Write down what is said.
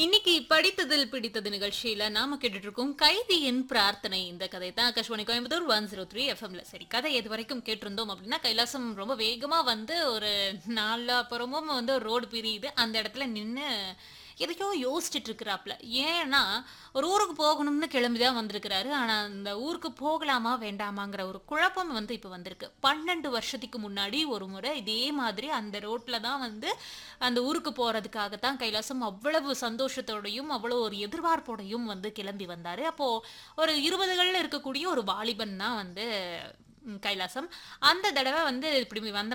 இன்னைக்கு படித்ததில் பிடித்தது நிகழ்ச்சியில நாம கேட்டுட்டு இருக்கோம் கைதியின் பிரார்த்தனை. இந்த கதை தான் ஆகாஷ்வாணி கோயம்புத்தூர் 103 எஃப்எம்ல. சரி, கதை எது வரைக்கும் கேட்டிருந்தோம் அப்படின்னா, கைலாசம் ரொம்ப வேகமா வந்து ஒரு நாலாபுறமும் வந்து ஒரு ரோடு பிரியுது. அந்த இடத்துல நின்னு எதையோ யோசிச்சுட்டு இருக்கிறாப்ல. ஏன்னா ஒரு ஊருக்கு போகணும்னு கிளம்பிதான் வந்திருக்கிறாரு. ஆனா அந்த ஊருக்கு போகலாமா வேண்டாமாங்கிற ஒரு குழப்பம் வந்து இப்ப வந்திருக்கு. 12 வருஷத்துக்கு முன்னாடி ஒரு முறை இதே மாதிரி அந்த ரோட்ல தான் வந்து அந்த ஊருக்கு போறதுக்காகத்தான் கைலாசம் அவ்வளவு சந்தோஷத்தோடையும் அவ்வளவு ஒரு எதிர்பார்ப்போடையும் வந்து கிளம்பி வந்தாரு. அப்போ ஒரு 20கள்ல இருக்கக்கூடிய ஒரு வாலிபன் தான் வந்து கைலாசம். அந்த தடவை வந்து இப்படி வந்த